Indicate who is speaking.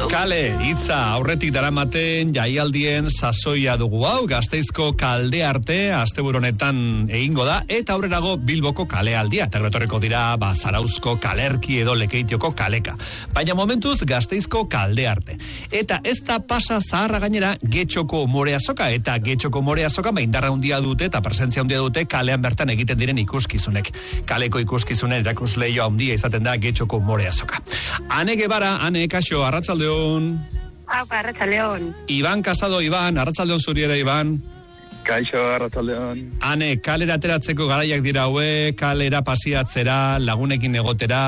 Speaker 1: Kale, hitza aurretik daramaten jaialdien sasoia dugu hau, Gasteizko kalde arte asteburu honetan egingo da, eta aurrerago Bilboko kalealdia, eta gretorreko dira Zarauzko kalerki edo Lekeitioko kaleka. Baina momentuz Gasteizko kalde arte. Eta ez da pasa zaharra gainera Getxoko umore azoka, eta Getxoko umore azoka indarra handia dute eta presentzia handia dute kalean bertan egiten diren ikuskizunek. Kaleko ikuskizunen erakusleioa handia izaten da Getxoko umore azoka. Ane Gebara, Ane, kaixo, arratsaldeon.
Speaker 2: Arratsaldeon.
Speaker 1: Iban Casado, Iban, arratsaldeon zuri ere, Iban.
Speaker 3: Kaixo, arratsaldeon.
Speaker 1: Ane, kalera ateratzeko garaiak dira hauek, kalera pasiatzera, lagunekin egotera,